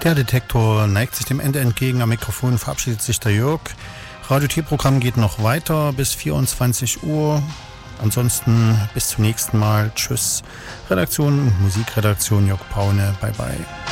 Der Detektor neigt sich dem Ende entgegen. Am Mikrofon verabschiedet sich der Jörg. Radio T-Programm geht noch weiter bis 24 Uhr. Ansonsten bis zum nächsten Mal. Tschüss. Redaktion und Musikredaktion Jörg Paune. Bye bye.